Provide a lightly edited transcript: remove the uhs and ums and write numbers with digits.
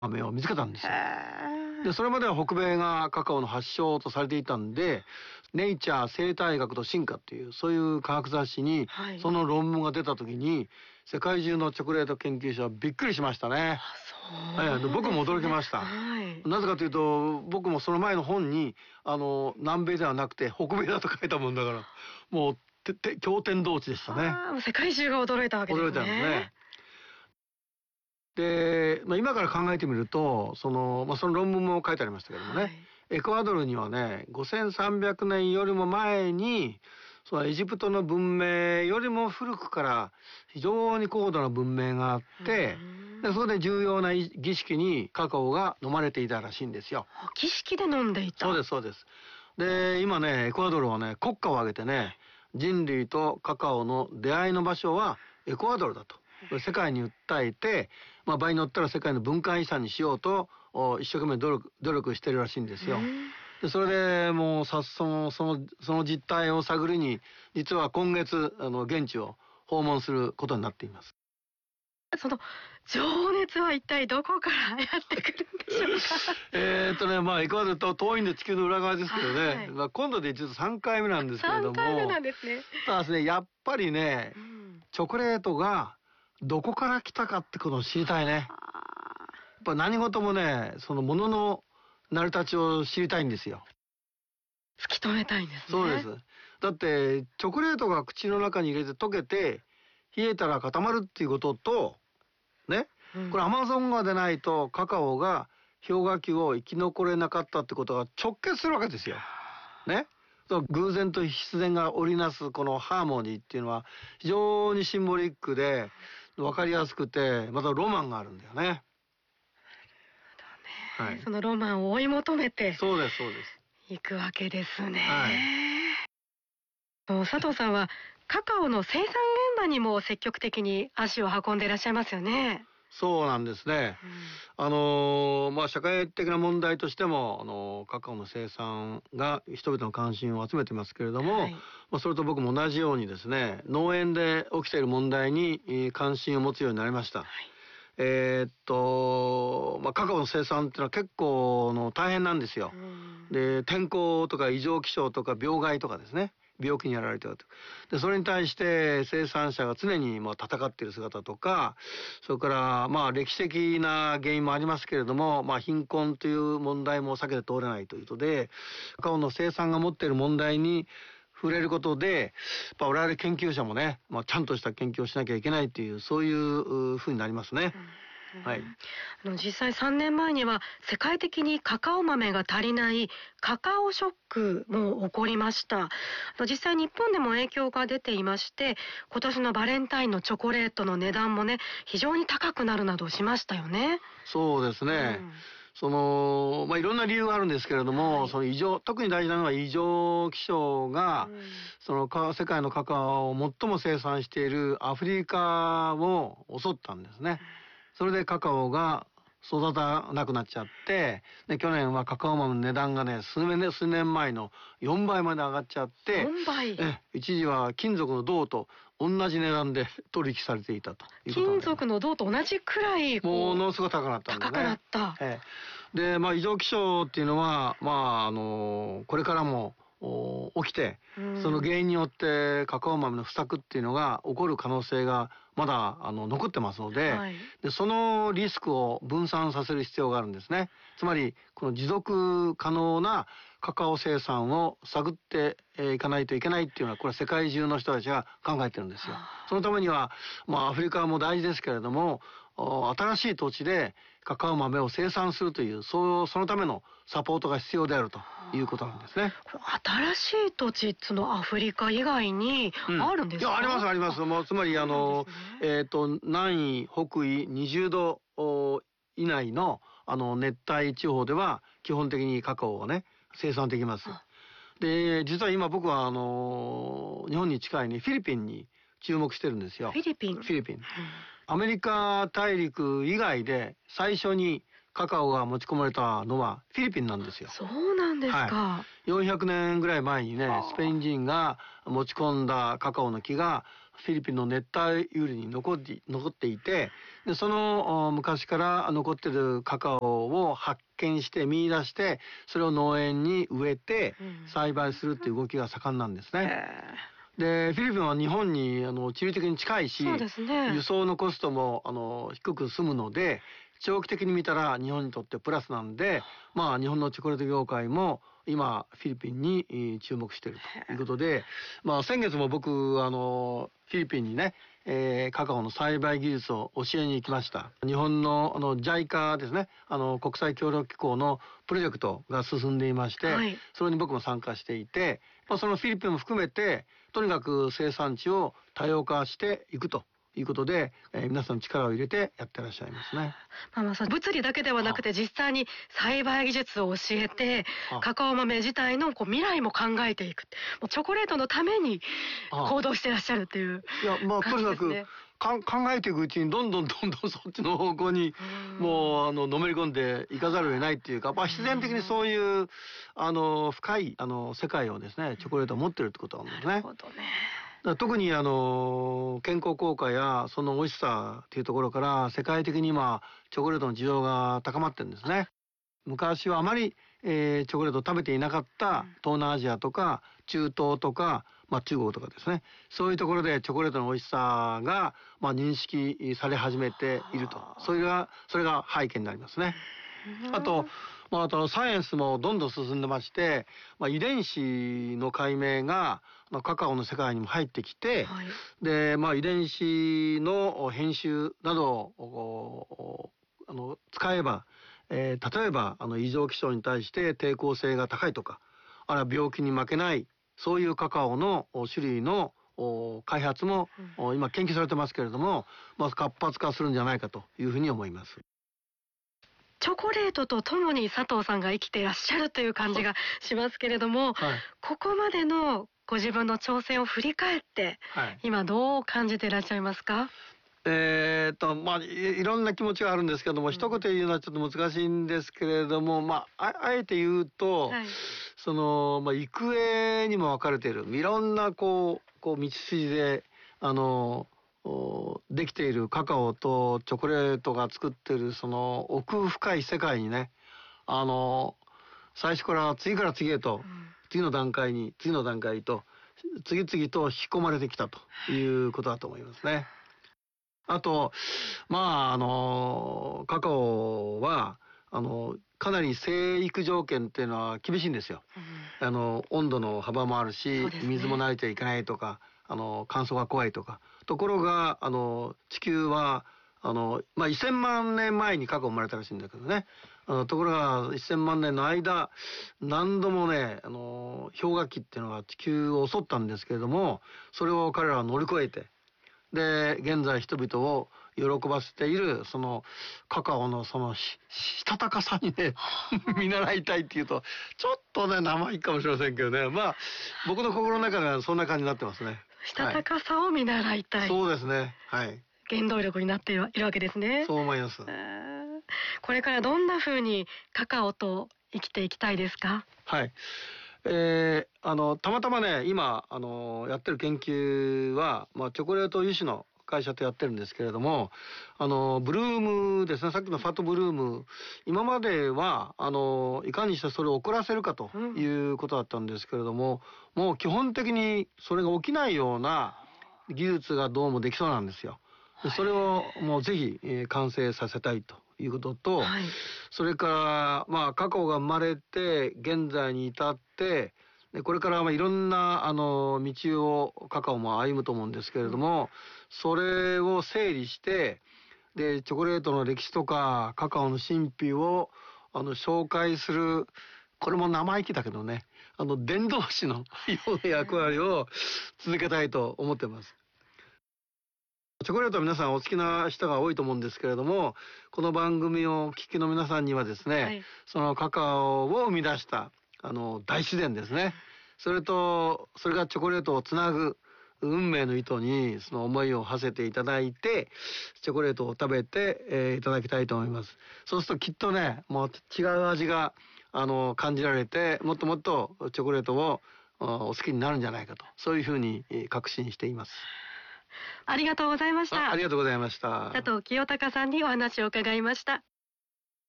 豆を見つけたんですよ。 へで、それまでは北米がカカオの発祥とされていたんで、ネイチャー生態学と進化っていう、そういう科学雑誌に、その論文が出た時に、世界中のチョコレート研究者はびっくりしましたね。 そう、 僕も驚きました。なぜかというと、僕もその前の本に、南米ではなくて北米だと書いたもんだから、もう、驚天動地でしたね。 もう世界中が驚いたわけですね。 驚いたんですね。で、今から考えてみると、その論文も書いてありましたけどもね、エクアドルにはね、5300年よりも前に、そのエジプトの文明よりも古くから非常に高度な文明があって、でそれで重要な儀式にカカオが飲まれていたらしいんですよ。 儀式で飲んでいた。 そうです、そうです。で、今ね、エクアドルはね、国家を挙げてね、人類とカカオの出会いの場所はエクアドルだと。世界に訴えて、場合によったら世界の文化遺産にしようと一生懸命努力してるらしいんですよ。でそれでもうその実態を探りに、実は今月現地を訪問することになっています。 その情熱は一体どこからやってくるんでしょうか。 エクアドルと遠いんで地球の裏側ですけどね、今度で実は3回目なんですけれども、 3回目なんですね。 ただですね、やっぱりね、チョコレートがどこから来たかってことを知りたいね。やっぱ何事もね、そのものの成り立ちを知りたいんですよ。 突き止めたいんですね。 そうです。だってチョコレートが口の中に入れて溶けて冷えたら固まるっていうこととね、これアマゾン川でないとカカオが氷河期を生き残れなかったってことが直結するわけですよ。ね。偶然と必然が織りなすこのハーモニーっていうのは非常にシンボリックで分かりやすくて、またロマンがあるんだよね。 そのロマンを追い求めて、 そうですそうです。 行くわけですね。佐藤さんはカカオの生産現場にも積極的に足を運んでいらっしゃいますよね。 そうなんですね。社会的な問題としてもカカオの生産が人々の関心を集めてますけれども、それと僕も同じようにですね、農園で起きている問題に関心を持つようになりました。カカオの生産っていうのは結構大変なんですよ。で、天候とか異常気象とか病害とかですね、病気にやられていると。で、それに対して生産者が常に戦っている姿とか、それから歴史的な原因もありますけれども、貧困という問題も避けて通れないということで、カカオの生産が持っている問題に触れることで、我々研究者もね、ちゃんとした研究をしなきゃいけないという、そういう風になりますね。 実際3年前には世界的にカカオ豆が足りないカカオショックも起こりました。実際日本でも影響が出ていまして、今年のバレンタインのチョコレートの値段もね、非常に高くなるなどしましたよね。 そうですね。いろんな理由があるんですけれども、特に大事なのは異常気象が、世界のカカオを最も生産しているアフリカを襲ったんですね。それでカカオが育たなくなっちゃって、で去年はカカオ豆の値段がね、数年前の4倍まで上がっちゃって、 4倍一時は金属の銅と同じ値段で取引されていたということで、 金属の銅と同じくらいものすごく高くなったんだね。 高くなった。 で、異常気象っていうのは、これからも起きて、その原因によってカカオ豆の不作っていうのが起こる可能性がまだ残ってますので、でそのリスクを分散させる必要があるんですね。つまりこの持続可能なカカオ生産を探っていかないといけないっていうのは、これは世界中の人たちが考えてるんですよ。そのためには、アフリカも大事ですけれども、新しい土地でカカオ豆を生産するという、そのためのサポートが必要であるということなんですね。 新しい土地、そのアフリカ以外にあるんですか？ ありますあります。つまり南緯北緯20度以内の熱帯地方では基本的にカカオをね生産できます。で、実は今僕は日本に近いねフィリピンに注目してるんですよ。 フィリピン。 アメリカ大陸以外で最初にカカオが持ち込まれたのはフィリピンなんですよ。 そうなんですか。 400年ぐらい前にね、スペイン人が持ち込んだカカオの木がフィリピンの熱帯雨林に残っていて、でその昔から残ってるカカオを発見して見出して、それを農園に植えて栽培するっていう動きが盛んなんですね。でフィリピンは日本に地理的に近いし、 そうですね、 輸送のコストも低く済むので、長期的に見たら日本にとってプラスなんで、まあ日本のチョコレート業界も今フィリピンに注目しているということで、まあ先月も僕フィリピンにね、カカオの栽培技術を教えに行きました。日本のJICA ですね、国際協力機構のプロジェクトが進んでいまして、 はい、 それに僕も参加していて、まあ、そのフィリピンも含めてとにかく生産地を多様化していくということで、皆さん力を入れてやってらっしゃいますね。 そう物理だけではなくて、実際に栽培技術を教えて、カカオ豆自体の未来も考えていく、もうチョコレートのために行動してらっしゃるっていうとにかく考えていくうちにどんどんそっちの方向にもうのめり込んでいかざるを得ないっていうか、必然的にそういう深い世界をですね、チョコレートを持ってるってことなんですね。 なるほどね。 特に健康効果やその美味しさっていうところから世界的に今チョコレートの需要が高まってるんですね。昔はあまり、チョコレートを食べていなかった東南アジアとか中東とか、中国とかですね、そういうところでチョコレートの美味しさが、認識され始めていると、それが背景になりますね。あとサイエンスもどんどん進んでまして、遺伝子の解明がカカオの世界にも入ってきて、はい、で遺伝子の編集などを使えば、例えば異常気象に対して抵抗性が高いとか、あるいは病気に負けないそういうカカオの種類の開発も、今研究されてますけれども、活発化するんじゃないかというふうに思います。 チョコレートとともに佐藤さんが生きていらっしゃるという感じがしますけれども、はい、ここまでのご自分の挑戦を振り返って、はい、今どう感じていらっしゃいますか？ いろんな気持ちがあるんですけども、一言で言うのはちょっと難しいんですけれども、あえて言うと、はい、育英にも分かれているいろんな道筋でできているカカオとチョコレートが作っているその奥深い世界にね、最初から次から次へと、次の段階と次々と引き込まれてきたということだと思いますね。あとカカオはかなり生育条件っていうのは厳しいんですよ。温度の幅もあるし、水も慣れちゃいけないとか、乾燥が怖いとか。ところが地球は1000万年前にカカオ生まれたらしいんだけどね、ところが1000万年の間何度もね氷河期っていうのが地球を襲ったんですけれども、それを彼らは乗り越えて、で現在人々を喜ばせているそのカカオのそのしたたかさにね見習いたいっていうとちょっとね生意気かもしれませんけどね、僕の心の中ではそんな感じになってますね。 したたかさを見習いたい、 そうですね、はい、 原動力になっているわけですね。 そう思います。 これからどんな風にカカオと生きていきたいですか？はい、 たまたまね今やってる研究は、チョコレート油脂の会社とやってるんですけれども、ブルームですね、さっきのファットブルーム、今まではいかにしてそれを遅らせるかということだったんですけれども、もう基本的にそれが起きないような技術がどうもできそうなんですよ。でそれをもうぜひ、完成させたいということと、はい、それからカカオが生まれて現在に至ってでこれからいろんな道をカカオも歩むと思うんですけれども、それを整理してでチョコレートの歴史とかカカオの神秘を紹介する、これも生意気だけどね伝道師のような役割を続けたいと思ってます。チョコレートは皆さんお好きな人が多いと思うんですけれども、この番組をお聞きの皆さんにはですね、はい、そのカカオを生み出した大自然ですね、それがチョコレートをつなぐ運命の糸にその思いを馳せていただいて、チョコレートを食べて、いただきたいと思います。そうするときっとね、もう違う味が感じられて、もっともっとチョコレートをお好きになるんじゃないかと、そういうふうに確信しています。 ありがとうございました。 ありがとうございました。 佐藤清隆さんにお話を伺いました。